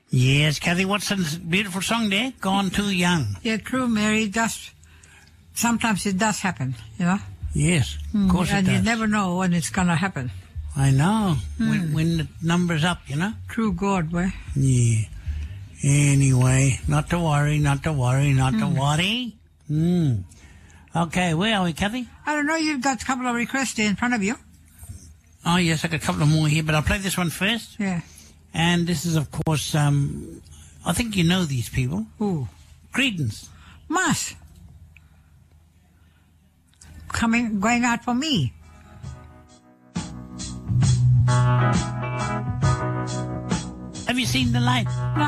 Yes, Kathy Watson's beautiful song there, Gone Too Young. Yeah, true, Mary. Sometimes it does happen, you know. Yes, of course it and does. you never know when it's going to happen. I know, when the number's up, you know. True God, boy. Yeah. Anyway, not to worry, not to worry, not to worry. Okay, where are we, Kathy? I don't know, you've got a couple of requests in front of you. Oh, yes, I got a couple of more here, but I'll play this one first. Yeah. And this is, of course, I think you know these people. Who? Creedence. Mas. Going out for me. Have you seen the light? No.